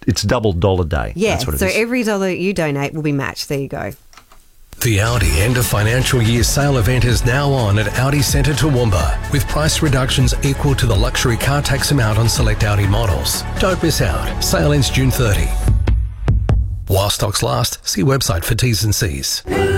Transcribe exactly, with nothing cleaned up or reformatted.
it's double dollar day. Yeah, That's what it so is. every dollar you donate will be matched. There you go. The Audi end of financial year sale event is now on at Audi Centre Toowoomba, with price reductions equal to the luxury car tax amount on select Audi models. Don't miss out. Sale ends June thirtieth. While stocks last, see website for T's and C's.